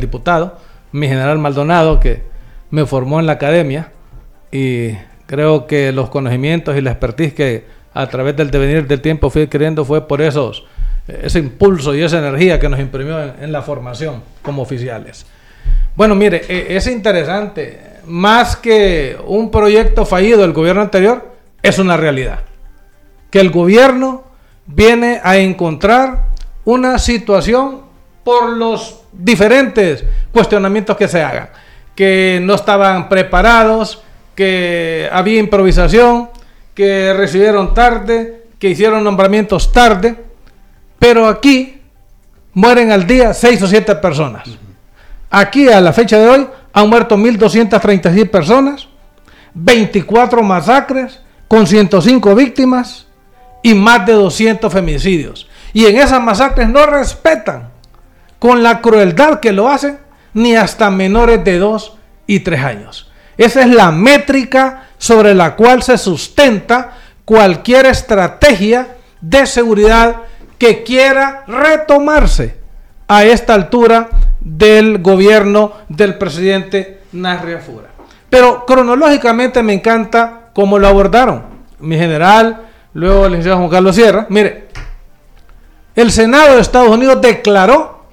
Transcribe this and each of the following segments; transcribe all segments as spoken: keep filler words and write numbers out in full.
diputado, mi general Maldonado, que me formó en la academia, y creo que los conocimientos y la expertise que a través del devenir del tiempo fui adquiriendo fue por esos, ese impulso y esa energía que nos imprimió en, en la formación como oficiales. Bueno, mire, es interesante, más que un proyecto fallido del gobierno anterior, es una realidad, que el gobierno viene a encontrar una situación por los diferentes cuestionamientos que se hagan, que no estaban preparados, que había improvisación, que recibieron tarde, que hicieron nombramientos tarde, pero aquí mueren al día seis o siete personas. Aquí a la fecha de hoy han muerto mil doscientas treinta y seis personas, veinticuatro masacres con ciento cinco víctimas y más de doscientos femicidios. Y en esas masacres no respetan con la crueldad que lo hacen ni hasta menores de dos y tres años. Esa es la métrica sobre la cual se sustenta cualquier estrategia de seguridad que quiera retomarse a esta altura del gobierno del presidente Nasri Afura. Pero cronológicamente me encanta cómo lo abordaron. Mi general, luego el licenciado Juan Carlos Sierra. Mire, el Senado de Estados Unidos declaró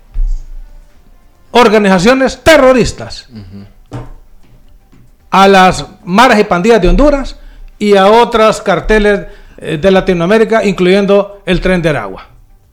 organizaciones terroristas uh-huh. a las maras y pandillas de Honduras y a otros carteles eh, de Latinoamérica, incluyendo el Tren de Aragua.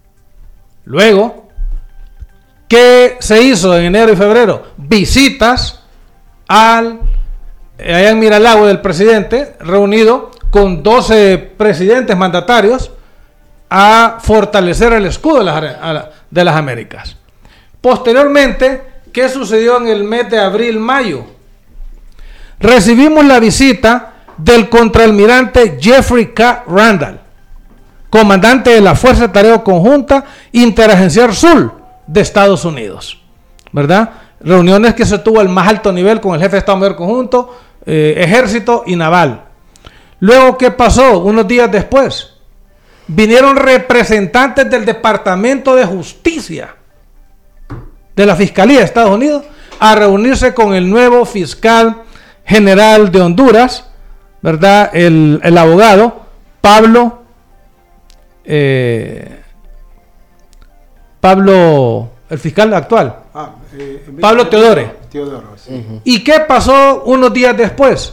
Luego, ¿qué se hizo en enero y febrero? Visitas al allá en Miralagüe del presidente, reunido con doce presidentes mandatarios a fortalecer el escudo de las, de las Américas. Posteriormente, ¿qué sucedió en el mes de abril-mayo? Recibimos la visita del contraalmirante Jeffrey K. Randall, comandante de la Fuerza de Tarea Conjunta Interagencial Sur de Estados Unidos, ¿verdad? Reuniones que se tuvo al más alto nivel con el jefe de Estado Mayor Conjunto, eh, Ejército y Naval. Luego, ¿qué pasó? Unos días después, vinieron representantes del Departamento de Justicia de la Fiscalía de Estados Unidos a reunirse con el nuevo fiscal general de Honduras, ¿verdad? El, el abogado Pablo eh, Pablo, el fiscal actual, ah, eh, Pablo Teodoro. Teodoro sí. uh-huh. ¿Y qué pasó unos días después?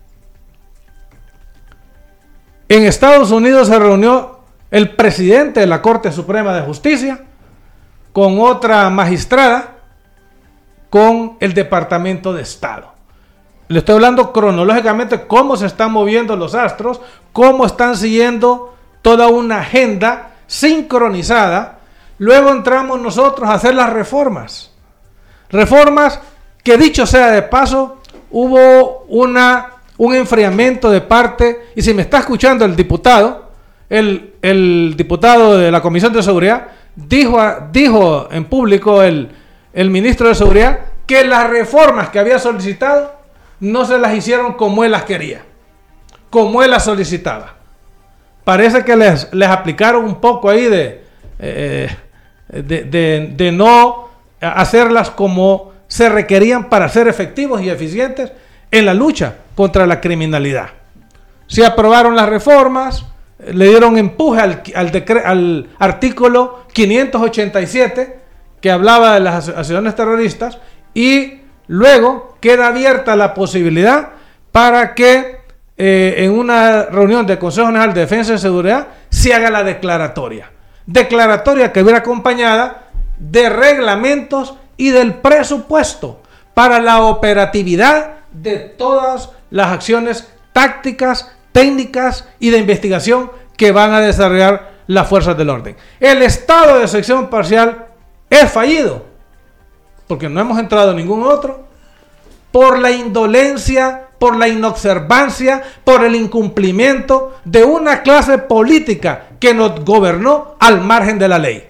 En Estados Unidos se reunió el presidente de la Corte Suprema de Justicia con otra magistrada, con el Departamento de Estado. Le estoy hablando cronológicamente cómo se están moviendo los astros, cómo están siguiendo toda una agenda sincronizada. Luego entramos nosotros a hacer las reformas. Reformas que, dicho sea de paso, hubo una, un enfriamiento de parte, y si me está escuchando el diputado, el, el diputado de la Comisión de Seguridad, dijo, dijo en público el, el ministro de Seguridad que las reformas que había solicitado no se las hicieron como él las quería, como él las solicitaba. Parece que les, les aplicaron un poco ahí de, eh, de, de, de no hacerlas como se requerían para ser efectivos y eficientes en la lucha contra la criminalidad. Se aprobaron las reformas, le dieron empuje al, al, decre, al artículo quinientos ochenta y siete que hablaba de las asociaciones terroristas, y luego queda abierta la posibilidad para que eh, en una reunión del Consejo General de Defensa y Seguridad se haga la declaratoria. Declaratoria que viene acompañada de reglamentos y del presupuesto para la operatividad de todas las acciones tácticas, técnicas y de investigación que van a desarrollar las fuerzas del orden. El estado de excepción parcial es fallido, porque no hemos entrado en ningún otro, por la indolencia, por la inobservancia, por el incumplimiento de una clase política que nos gobernó al margen de la ley.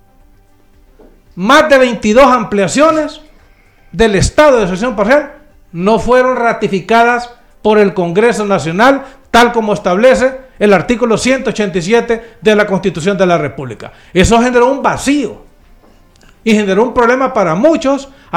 Más de veintidós ampliaciones del estado de excepción parcial no fueron ratificadas por el Congreso Nacional, tal como establece el artículo ciento ochenta y siete de la Constitución de la República. Eso generó un vacío y generó un problema para muchos